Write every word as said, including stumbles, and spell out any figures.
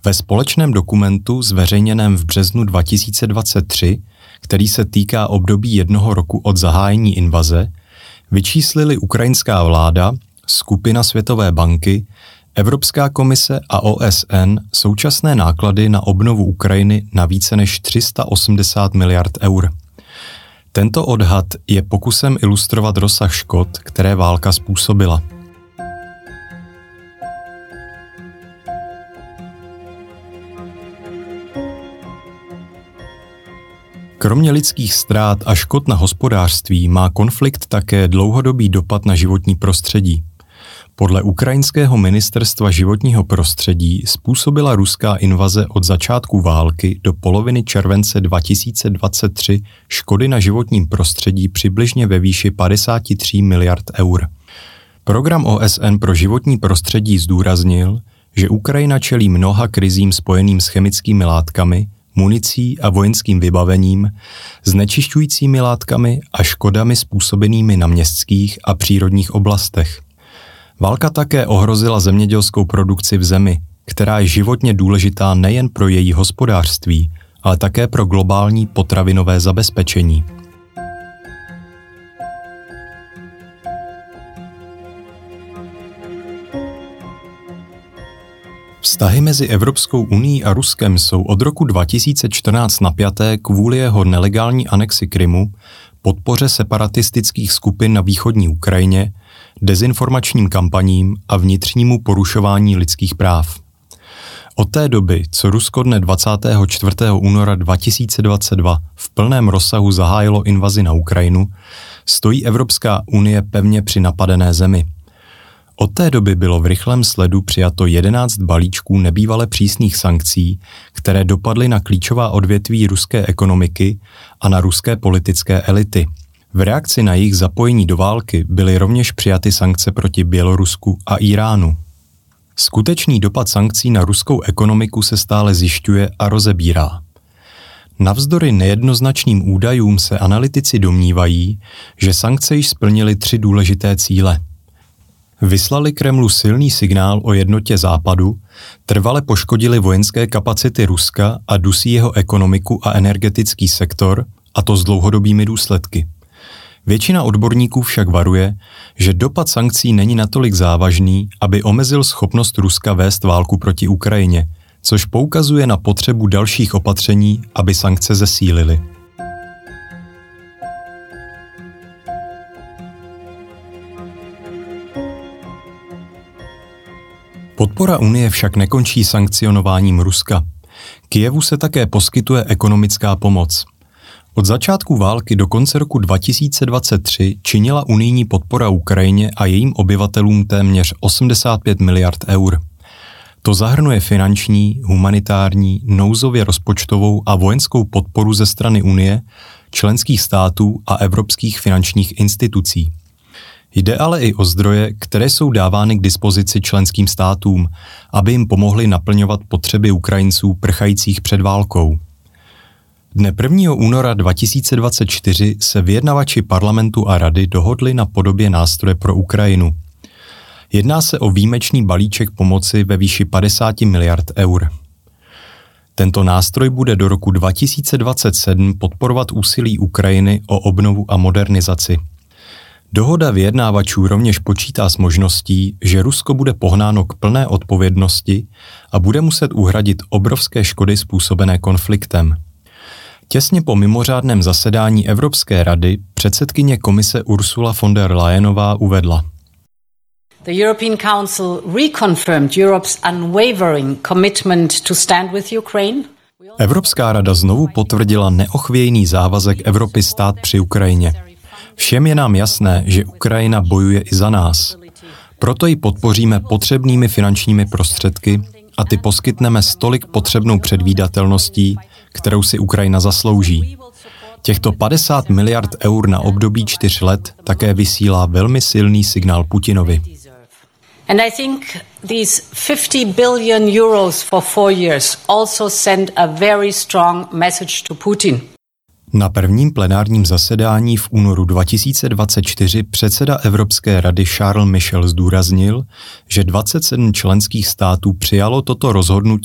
Ve společném dokumentu zveřejněném v březnu dva tisíce dvacet tři, který se týká období jednoho roku od zahájení invaze, vyčíslili ukrajinská vláda, skupina Světové banky, Evropská komise a O S N současné náklady na obnovu Ukrajiny na více než tři sta osmdesát miliard eur. Tento odhad je pokusem ilustrovat rozsah škod, které válka způsobila. Kromě lidských ztrát a škod na hospodářství má konflikt také dlouhodobý dopad na životní prostředí. Podle ukrajinského ministerstva životního prostředí způsobila ruská invaze od začátku války do poloviny července dva tisíce dvacet tři škody na životním prostředí přibližně ve výši padesát tři miliard eur. Program O S N pro životní prostředí zdůraznil, že Ukrajina čelí mnoha krizím spojeným s chemickými látkami, municí a vojenským vybavením, znečišťujícími látkami a škodami způsobenými na městských a přírodních oblastech. Válka také ohrozila zemědělskou produkci v zemi, která je životně důležitá nejen pro její hospodářství, ale také pro globální potravinové zabezpečení. Vztahy mezi Evropskou unií a Ruskem jsou od roku dva tisíce čtrnáct napjaté kvůli jeho nelegální anexi Krymu, podpoře separatistických skupin na východní Ukrajině, dezinformačním kampaním a vnitřnímu porušování lidských práv. Od té doby, co Rusko dne dvacátého čtvrtého února dva tisíce dvacet dva v plném rozsahu zahájilo invazi na Ukrajinu, stojí Evropská unie pevně při napadené zemi. Od té doby bylo v rychlém sledu přijato jedenáct balíčků nebývale přísných sankcí, které dopadly na klíčová odvětví ruské ekonomiky a na ruské politické elity. V reakci na jejich zapojení do války byly rovněž přijaty sankce proti Bělorusku a Íránu. Skutečný dopad sankcí na ruskou ekonomiku se stále zjišťuje a rozebírá. Navzdory nejednoznačným údajům se analytici domnívají, že sankce již splnily tři důležité cíle. Vyslali Kremlu silný signál o jednotě Západu, trvale poškodili vojenské kapacity Ruska a dusí jeho ekonomiku a energetický sektor, a to s dlouhodobými důsledky. Většina odborníků však varuje, že dopad sankcí není natolik závažný, aby omezil schopnost Ruska vést válku proti Ukrajině, což poukazuje na potřebu dalších opatření, aby sankce zesílily. Podpora Unie však nekončí sankcionováním Ruska. Kyjevu se také poskytuje ekonomická pomoc. Od začátku války do konce roku dva tisíce dvacet tři činila unijní podpora Ukrajině a jejím obyvatelům téměř osmdesát pět miliard eur. To zahrnuje finanční, humanitární, nouzově rozpočtovou a vojenskou podporu ze strany Unie, členských států a evropských finančních institucí. Jde ale i o zdroje, které jsou dávány k dispozici členským státům, aby jim pomohly naplňovat potřeby Ukrajinců prchajících před válkou. Dne prvního února dva tisíce dvacet čtyři se vyjednavači parlamentu a rady dohodli na podobě nástroje pro Ukrajinu. Jedná se o výjimečný balíček pomoci ve výši padesát miliard eur. Tento nástroj bude do roku dva tisíce dvacet sedm podporovat úsilí Ukrajiny o obnovu a modernizaci. Dohoda vyjednávačů rovněž počítá s možností, že Rusko bude pohnáno k plné odpovědnosti a bude muset uhradit obrovské škody způsobené konfliktem. Těsně po mimořádném zasedání Evropské rady předsedkyně komise Ursula von der Leyenová uvedla: The European Council reconfirmed Europe's unwavering commitment to stand with Ukraine. Evropská rada znovu potvrdila neochvějný závazek Evropy stát při Ukrajině. Všem je nám jasné, že Ukrajina bojuje i za nás. Proto ji podpoříme potřebnými finančními prostředky a ty poskytneme s tolik potřebnou předvídatelností, kterou si Ukrajina zaslouží. Těchto padesát miliard eur na období čtyř let také vysílá velmi silný signál Putinovi. And I think these fifty billion euros for four years also send a very strong message to Putin. Na prvním plenárním zasedání v únoru dva tisíce dvacet čtyři předseda Evropské rady Charles Michel zdůraznil, že dvacet sedm členských států přijalo toto rozhodnutí